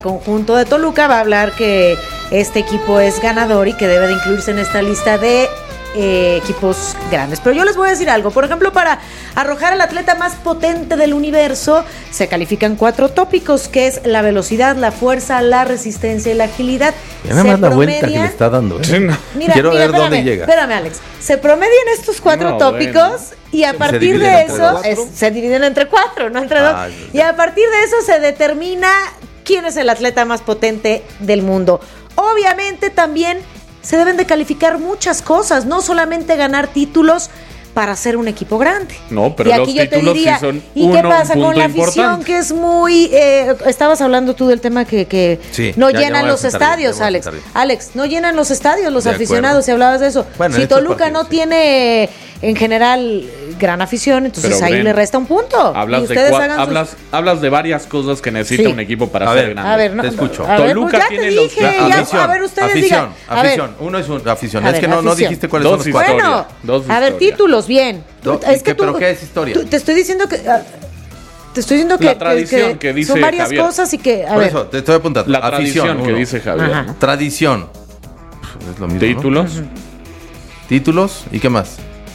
Conjunto de Toluca va a hablar que este equipo es ganador y que debe de incluirse en esta lista de equipos grandes. Pero yo les voy a decir algo. Por ejemplo, para arrojar al atleta más potente del universo se califican 4 tópicos, que es la velocidad, la fuerza, la resistencia y la agilidad. Ya nada más la vuelta que le está dando, ¿eh? Quiero ver dónde llega. Espérame, Alex. Se promedian estos 4 tópicos y a partir de eso se dividen entre 4, no entre 2. Y a partir de eso se determina quién es el atleta más potente del mundo. Obviamente también se deben de calificar muchas cosas, no solamente ganar títulos para ser un equipo grande. No, pero y aquí los títulos diría, sí son ¿y qué pasa con la afición que es muy... estabas hablando tú del tema que sí, no llenan los estadios, Alex. Alex, no llenan los estadios los aficionados, si hablabas de eso. Bueno, si Toluca no tiene en general gran afición, entonces pero, ahí Bren, le resta un punto. Hablas de varias cosas que necesita un equipo para ser grande. A ver, no, te escucho. Toluca pues tiene a ver, ustedes digan. Afición. Uno es una afición. Es que no dijiste cuáles son los 4. Bueno, a ver, títulos, bien. ¿Pero qué es historia? Te estoy diciendo que... la tradición que dice son varias Javier. Cosas y que... Por eso, te estoy apuntando. La tradición que dice Javier. ¿No? Tradición. Es lo mismo, títulos. ¿no? Títulos. ¿Y qué más?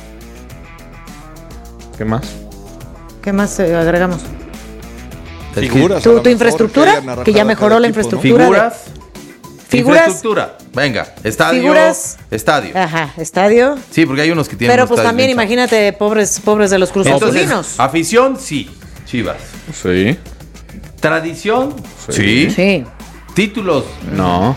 ¿Qué más? ¿Qué más agregamos? Figuras. ¿Tu infraestructura? Que ya mejoró la infraestructura. Figuras. Infraestructura. Venga. Estadio. Figuras. Estadio. Ajá. Estadio. Sí, porque hay unos que tienen. Pero pues también imagínate, pobres de los cruzazulinos. Afición, sí. Chivas. Sí. Tradición, sí. Títulos. No.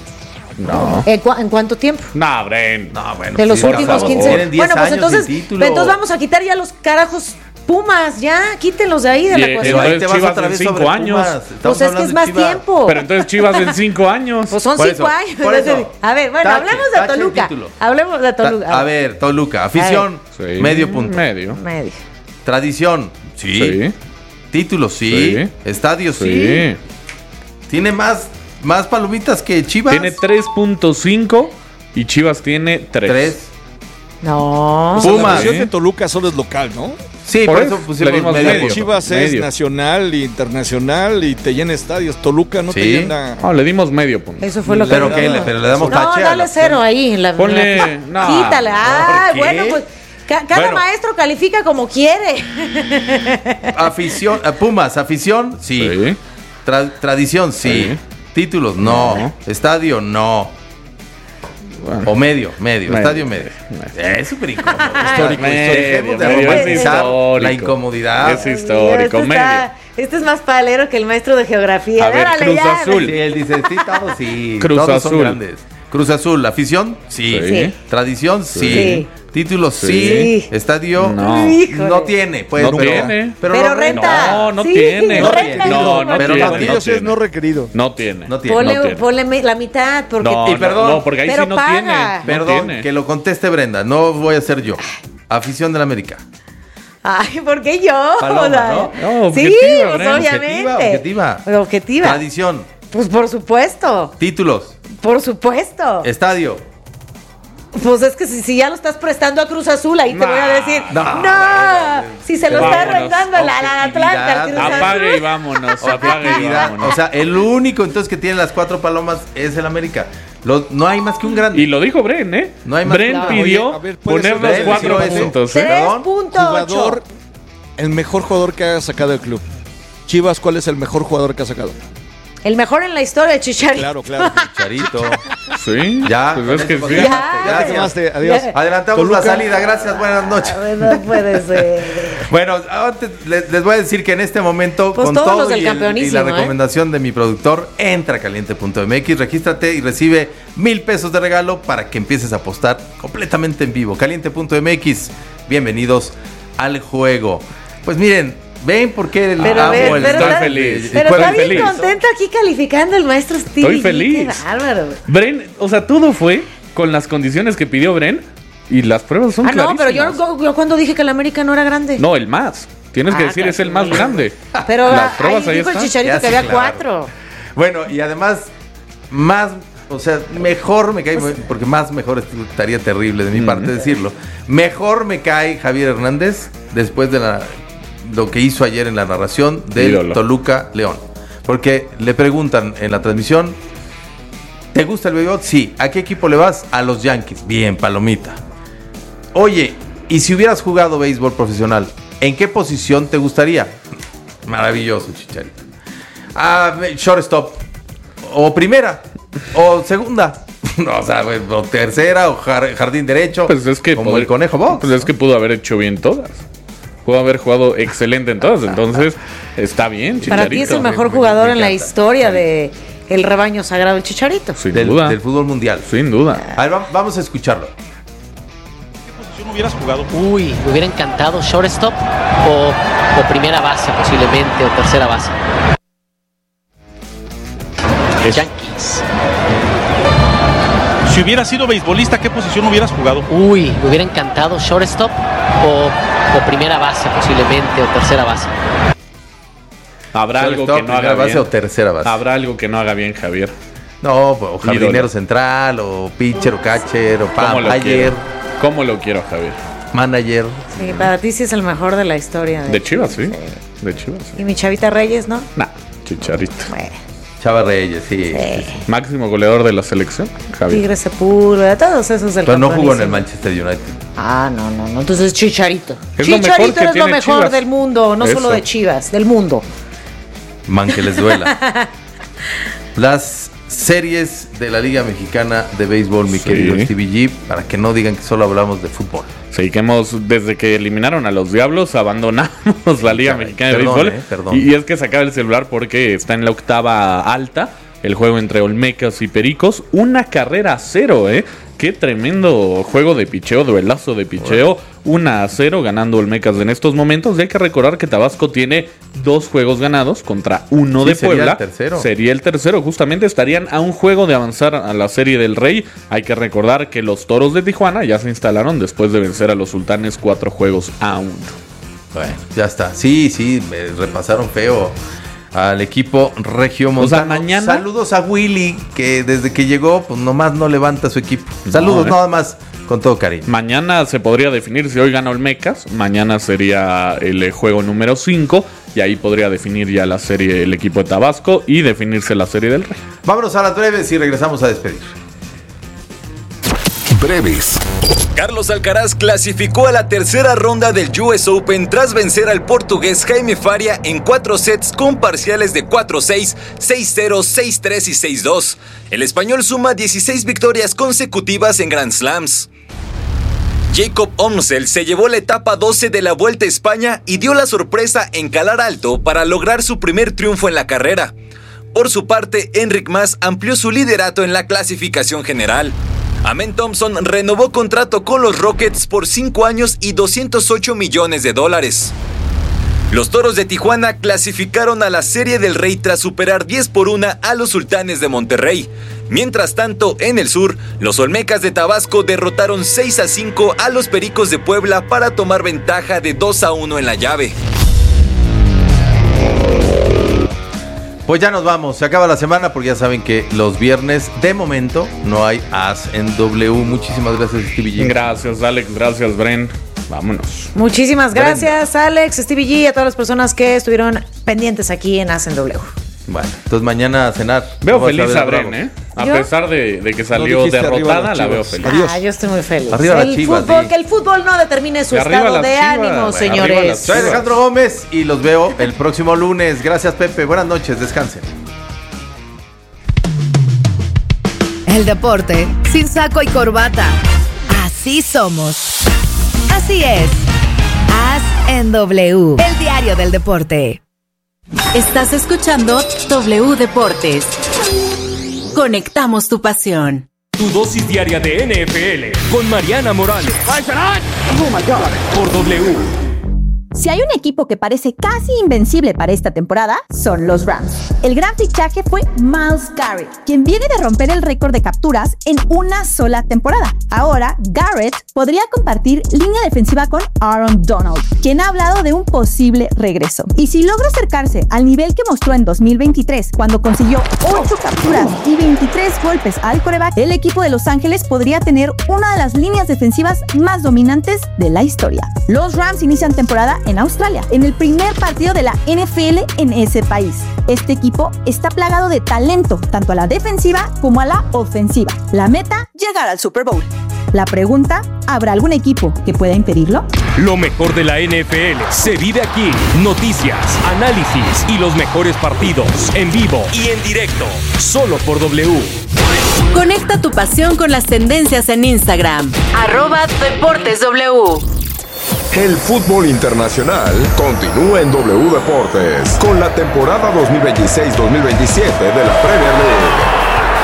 ¿En cuánto tiempo? No, Bren. No, bueno. De los últimos 15. Bueno, pues entonces vamos a quitar ya los carajos Pumas, ya, quítenlos de ahí de la ecuación. Ahí te vas Chivas otra vez en 5 años. Pues es que es más tiempo. Pero entonces Chivas en 5 años. Pues son 5 años. Por eso. A ver, bueno, hablemos de Toluca. Hablemos de Toluca. A ver, Toluca. Afición, medio punto. Medio. Tradición, sí. Títulos, sí. Estadio, sí. Tiene más palomitas que Chivas. Tiene 3.5 y Chivas tiene 3. No. O sea, la afición de Toluca solo es local, ¿no? Sí, por eso pusimos medio. Chivas es nacional e internacional y te llena estadios. Toluca no te llena. No, le dimos medio punto. Eso fue lo que... ¿Pero qué? ¿Pero le damos tache? No, dale 0 ahí. Ponle... No. Quítale. Bueno, pues... Cada maestro califica como quiere. Afición, Pumas, afición, sí. Tradición, sí. Títulos, no. Estadio, no. Bueno. O medio. Estadio medio. Es súper incómodo. Histórico. Dejemos de romantizar la incomodidad. Es histórico, Este es más palero que el maestro de geografía. A ver, Cruz Azul. Sí, él dice, sí, todos sí. Cruz todos Azul. Son grandes. Cruz Azul, afición, sí. Tradición, sí. Títulos, sí. Estadio, no tiene. Pues, no tiene. Pero renta. No tiene. No tiene. No requerido. No tiene. Ponle la mitad. Porque perdón. Porque ahí sí no tiene. Perdón, que lo conteste Brenda. No voy a ser yo. Afición del América. Ay, ¿por qué yo? Paloma, ¿no? Sí, pues obviamente. Objetiva. Tradición. Pues por supuesto. Títulos. Por supuesto. Estadio. Pues es que si ya lo estás prestando a Cruz Azul, ahí te voy a decir, si se lo está arrendando al Atlanta, al Cruz Azul. Apague y vámonos, O sea, el único entonces que tiene las 4 palomas es el América. No hay más que un grande. Y lo dijo Bren, ¿eh? No hay más Bren pidió poner los 4 puntos. 3.8. El mejor jugador que ha sacado el club. Chivas, ¿cuál es el mejor jugador que ha sacado? El mejor en la historia de Chicharito. Claro. Chicharito. Sí. Ya. Pues es que sí. Gracias. Adiós. Adelantamos Toluca. La salida. Gracias. Buenas noches. No puede ser. Bueno, les voy a decir que en este momento, pues con todo y la recomendación de mi productor, entra a caliente.mx, regístrate y recibe $1,000 de regalo para que empieces a apostar completamente en vivo. Caliente.mx. Bienvenidos al juego. Pues miren. ¿Ven por qué estoy feliz? Pero está bien contento aquí calificando el maestro Steve. Estoy feliz. Qué bárbaro. Bren, o sea, todo fue con las condiciones que pidió Bren y las pruebas son clarísimas. No, pero yo cuando dije que el América no era grande. No, el más. Tienes que decir, es el más grande. Pero las pruebas ahí dijo están. El Chicharito que había 4. Bueno, y además, mejor me cae, porque mejor estaría terrible de mi parte decirlo. Mejor me cae Javier Hernández después de lo que hizo ayer en la narración del Toluca León. Porque le preguntan en la transmisión, ¿te gusta el béisbol? Sí. ¿A qué equipo le vas? A los Yankees. Bien, palomita. Oye, ¿y si hubieras jugado béisbol profesional, en qué posición te gustaría? Maravilloso, Chicharito. Shortstop. O primera. O segunda. No, o sea, o tercera, o jardín derecho. Pues es que como el conejo Box. Pues es que pudo haber hecho bien todas. Pudo haber jugado excelente en todas. Entonces, está bien, Chicharito. Para ti es el mejor jugador en la historia de el rebaño sagrado, el Chicharito. Sin duda. Del fútbol mundial. Sin duda. A ver, vamos a escucharlo. ¿Qué posición hubieras jugado? Uy, me hubiera encantado shortstop o primera base posiblemente, o tercera base. Yankees. Si hubieras sido beisbolista, ¿qué posición hubieras jugado? Uy, me hubiera encantado shortstop o primera base posiblemente, o tercera base. Habrá algo que no haga base bien. O tercera base. Habrá algo que no haga bien, Javier. No, o jardinero central, o pitcher, o catcher, o manager. ¿Cómo lo quiero, Javier? Manager. Sí, para ti sí es el mejor de la historia. De Chivas, sí. De Chivas, sí. Y mi Chavita Reyes, ¿no? Nah, Chicharito. Bueno. Chava Reyes, sí. Máximo goleador de la selección, Javier. Tigre Sepúlveda, todos esos del Pero no jugó en el Manchester United. No. Entonces Chicharito. Es Chicharito es lo mejor Chivas del mundo, no solo de Chivas, del mundo. Man, que les duela. Las series de la Liga Mexicana de Béisbol, mi querido Stevie G, para que no digan que solo hablamos de fútbol. Sí, que desde que eliminaron a los Diablos, abandonamos la Liga Mexicana de Béisbol. Perdón. Y es que se acaba el celular porque está en la octava alta, el juego entre Olmecas y Pericos. 1-0, Qué tremendo juego de picheo, duelazo de picheo. 1-0 ganando Olmecas en estos momentos. Y hay que recordar que Tabasco tiene 2 juegos ganados contra 1 de Puebla. Sería el tercero. Justamente estarían a un juego de avanzar a la Serie del Rey. Hay que recordar que los Toros de Tijuana ya se instalaron después de vencer a los Sultanes 4-1. Bueno, ya está. Sí, me repasaron feo al equipo regiomontano. O sea, mañana. Saludos a Willy, que desde que llegó, pues nomás no levanta su equipo. Saludos, nada más, con todo cariño. Mañana se podría definir si hoy gana Olmecas. Mañana sería el juego número 5. Y ahí podría definir ya la serie el equipo de Tabasco y definirse la Serie del Rey. Vámonos a las breves y regresamos a despedir. Breves. Carlos Alcaraz clasificó a la tercera ronda del US Open tras vencer al portugués Jaime Faria en 4 sets con parciales de 4-6, 6-0, 6-3 y 6-2. El español suma 16 victorias consecutivas en Grand Slams. Jacob Omsel se llevó la etapa 12 de la Vuelta a España y dio la sorpresa en calar alto para lograr su primer triunfo en la carrera. Por su parte, Enric Mas amplió su liderato en la clasificación general. Amen Thompson renovó contrato con los Rockets por 5 años y $208 millones. Los Toros de Tijuana clasificaron a la Serie del Rey tras superar 10-1 a los Sultanes de Monterrey. Mientras tanto, en el sur, los Olmecas de Tabasco derrotaron 6-5 a los Pericos de Puebla para tomar ventaja de 2-1 en la llave. Pues ya nos vamos, se acaba la semana porque ya saben que los viernes de momento no hay As en W. Muchísimas gracias, Stevie G. Gracias, Alex, gracias, Bren. Vámonos. Muchísimas gracias, Alex, Stevie G, y a todas las personas que estuvieron pendientes aquí en As en W. Bueno, entonces mañana a cenar. Veo feliz a Bren, A pesar de que salió derrotada, la veo feliz. Adiós. Yo estoy muy feliz. Arriba las Chivas, fútbol, que el fútbol no determine su estado de ánimo, señores. Soy Alejandro Gómez y los veo el próximo lunes. Gracias, Pepe. Buenas noches, descansen. El deporte sin saco y corbata. Así somos. Así es. As en W, el diario del deporte. Estás escuchando W Deportes. Conectamos tu pasión. Tu dosis diaria de NFL con Mariana Morales. Por W. Si hay un equipo que parece casi invencible para esta temporada, son los Rams. El gran fichaje fue Myles Garrett, quien viene de romper el récord de capturas en una sola temporada. Ahora, Garrett podría compartir línea defensiva con Aaron Donald, quien ha hablado de un posible regreso. Y si logra acercarse al nivel que mostró en 2023, cuando consiguió 8 capturas y 23 golpes al quarterback, el equipo de Los Ángeles podría tener una de las líneas defensivas más dominantes de la historia. Los Rams inician temporada en Australia, en el primer partido de la NFL en ese país. Este equipo está plagado de talento, tanto a la defensiva como a la ofensiva. La meta, llegar al Super Bowl. La pregunta, ¿habrá algún equipo que pueda impedirlo? Lo mejor de la NFL se vive aquí. Noticias, análisis y los mejores partidos en vivo y en directo. Solo por W. Conecta tu pasión con las tendencias en Instagram. @DeportesW. El fútbol internacional continúa en W Deportes con la temporada 2026-2027 de la Premier League.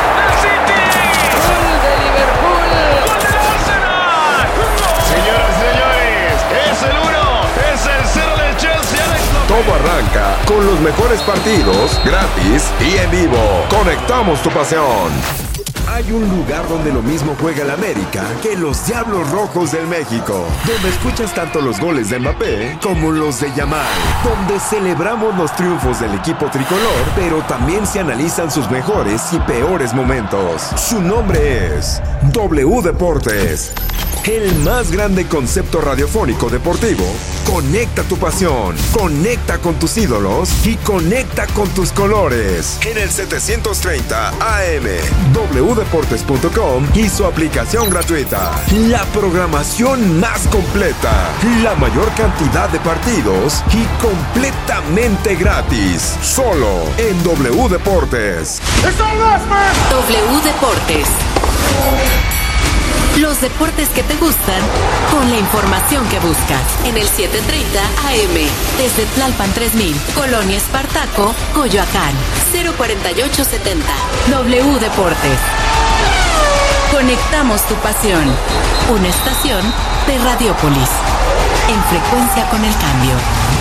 Todo arranca con los mejores partidos, gratis y en vivo. Conectamos tu pasión. Hay un lugar donde lo mismo juega el América que los Diablos Rojos del México, donde escuchas tanto los goles de Mbappé como los de Yamal, donde celebramos los triunfos del equipo tricolor, pero también se analizan sus mejores y peores momentos. Su nombre es W Deportes. El más grande concepto radiofónico deportivo. Conecta tu pasión, conecta con tus ídolos y conecta con tus colores. En el 730 AM, wdeportes.com y su aplicación gratuita. La programación más completa, la mayor cantidad de partidos y completamente gratis. Solo en W Deportes. W Deportes. Los deportes que te gustan con la información que buscas. En el 730 AM, desde Tlalpan 3000, Colonia Espartaco, Coyoacán, 04870. W Deportes. Conectamos tu pasión. Una estación de Radiopolis. En frecuencia con el cambio.